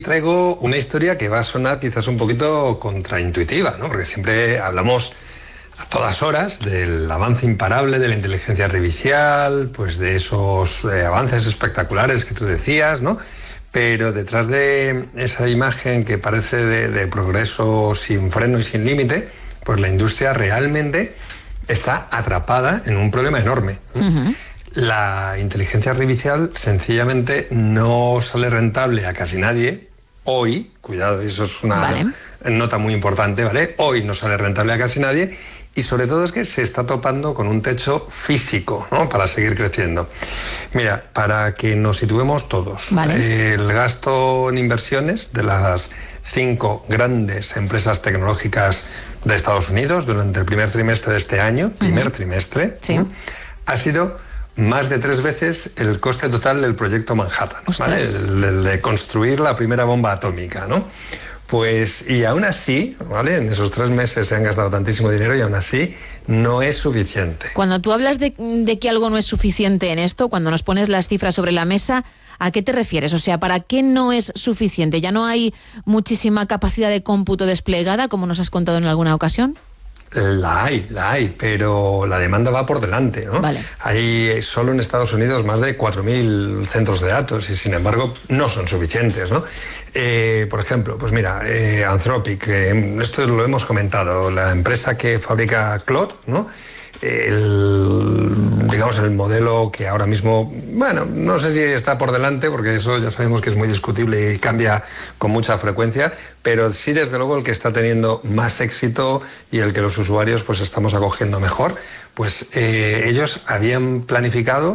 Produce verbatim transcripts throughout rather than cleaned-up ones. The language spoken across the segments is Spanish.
Traigo una historia que va a sonar quizás un poquito contraintuitiva, ¿no? Porque siempre hablamos a todas horas del avance imparable de la inteligencia artificial, pues de esos eh, avances espectaculares que tú decías, ¿no? Pero detrás de esa imagen que parece de, de progreso sin freno y sin límite, pues la industria realmente está atrapada en un problema enorme, ¿no? Uh-huh. La inteligencia artificial sencillamente no sale rentable a casi nadie. Hoy, cuidado, eso es una vale. nota muy importante, ¿vale? Hoy no sale rentable a casi nadie y sobre todo es que se está topando con un techo físico, ¿no? Para seguir creciendo. Mira, para que nos situemos todos, vale. el gasto en inversiones de las cinco grandes empresas tecnológicas de Estados Unidos durante el primer trimestre de este año, primer uh-huh. trimestre, sí. ¿no? ha sido más de tres veces el coste total del proyecto Manhattan, ¿vale? el, el de construir la primera bomba atómica, ¿no? Pues, y aún así, ¿vale? En esos tres meses se han gastado tantísimo dinero y aún así no es suficiente. Cuando tú hablas de, de que algo no es suficiente en esto, cuando nos pones las cifras sobre la mesa, ¿a qué te refieres? O sea, ¿para qué no es suficiente? ¿Ya no hay muchísima capacidad de cómputo desplegada, como nos has contado en alguna ocasión? La hay, la hay, pero la demanda va por delante, ¿no? Vale. Hay solo en Estados Unidos más de cuatro mil centros de datos y sin embargo no son suficientes, ¿no? Eh, por ejemplo, pues mira, eh, Anthropic, eh, esto lo hemos comentado, la empresa que fabrica Claude, ¿no? El, digamos, el modelo que ahora mismo, bueno, no sé si está por delante, porque eso ya sabemos que es muy discutible y cambia con mucha frecuencia, pero sí, desde luego, el que está teniendo más éxito y el que los usuarios pues estamos acogiendo mejor, pues eh, ellos habían planificado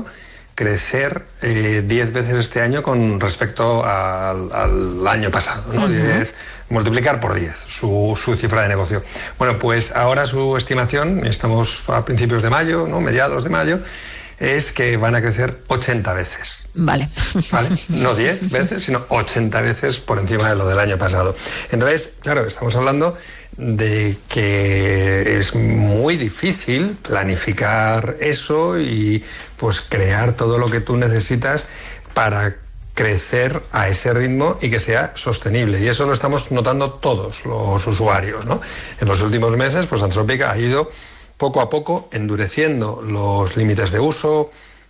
crecer eh, diez veces este año con respecto al, al año pasado, ¿no? Uh-huh. diez, multiplicar por diez su, su cifra de negocio. Bueno, pues ahora su estimación, estamos a principios de mayo, ¿no? mediados de mayo, es que van a crecer ochenta veces. Vale. ¿Vale? No diez veces, sino ochenta veces por encima de lo del año pasado. Entonces, claro, estamos hablando de que es muy difícil planificar eso y pues crear todo lo que tú necesitas para crecer a ese ritmo y que sea sostenible. Y eso lo estamos notando todos los usuarios, ¿no? En los últimos meses, pues Anthropic ha ido poco a poco endureciendo los límites de uso,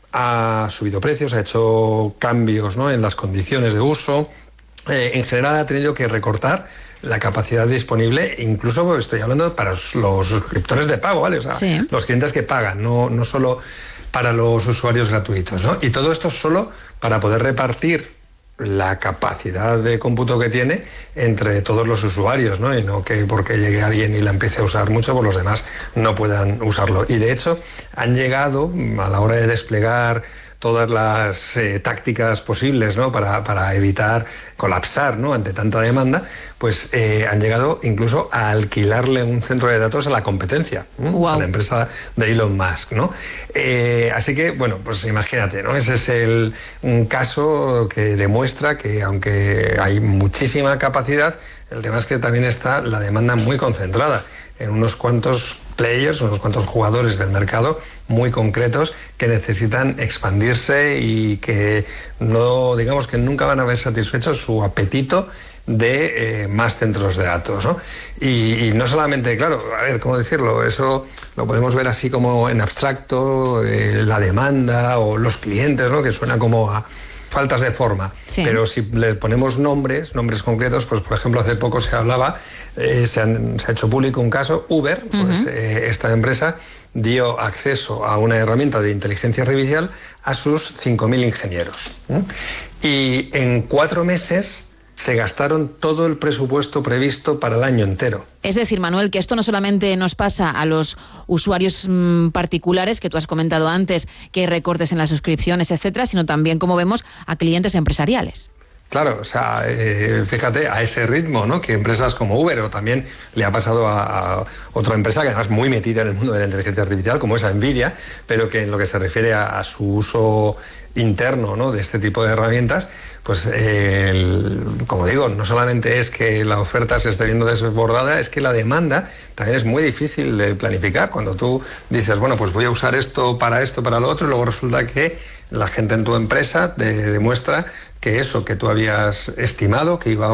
ha subido precios, ha hecho cambios, ¿no? en las condiciones de uso. Eh, en general ha tenido que recortar la capacidad disponible, incluso estoy hablando para los suscriptores de pago, ¿vale? O sea, sí. los clientes que pagan, no, no solo para los usuarios gratuitos, ¿no? Y todo esto solo para poder repartir la capacidad de cómputo que tiene entre todos los usuarios, ¿no? Y no que porque llegue alguien y la empiece a usar mucho, pues los demás no puedan usarlo. Y de hecho han llegado a la hora de desplegar todas las eh, tácticas posibles, ¿no? para, para evitar colapsar, ¿no? ante tanta demanda, pues eh, han llegado incluso a alquilarle un centro de datos a la competencia, ¿no? wow. a la empresa de Elon Musk, ¿no? Eh, así que, bueno, pues imagínate, ¿no? Ese es el, un caso que demuestra que aunque hay muchísima capacidad, el tema es que también está la demanda muy concentrada en unos cuantos players, unos cuantos jugadores del mercado muy concretos que necesitan expandirse y que no, digamos que nunca van a ver satisfecho su apetito de eh, más centros de datos, ¿no? Y, y no solamente, claro, a ver, ¿cómo decirlo? Eso lo podemos ver así como en abstracto, eh, la demanda o los clientes, ¿no? Que suena como a faltas de forma, sí. pero si le ponemos nombres, nombres concretos, pues por ejemplo hace poco se hablaba, eh, se, han, se ha hecho público un caso, Uber, uh-huh. pues eh, esta empresa dio acceso a una herramienta de inteligencia artificial a sus cinco mil ingenieros. ¿eh? Y en cuatro meses se gastaron todo el presupuesto previsto para el año entero. Es decir, Manuel, que esto no solamente nos pasa a los usuarios mmm, particulares, que tú has comentado antes, que hay recortes en las suscripciones, etcétera, sino también, como vemos, a clientes empresariales. Claro, o sea, eh, fíjate, a ese ritmo, ¿no? Que empresas como Uber, o también le ha pasado a, a otra empresa que además muy metida en el mundo de la inteligencia artificial, como es Nvidia, pero que en lo que se refiere a, a su uso interno, ¿no? de este tipo de herramientas, pues eh, el, como digo, no solamente es que la oferta se esté viendo desbordada, es que la demanda también es muy difícil de planificar. Cuando tú dices, bueno, pues voy a usar esto para esto, para lo otro, y luego resulta que la gente en tu empresa te demuestra que eso que tú habías estimado que iba a